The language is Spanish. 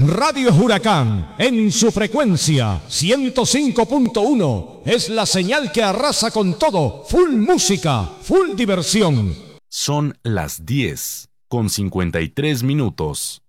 Radio Huracán, en su frecuencia 105.1, es la señal que arrasa con todo. Full música, full diversión. Son las 10:53.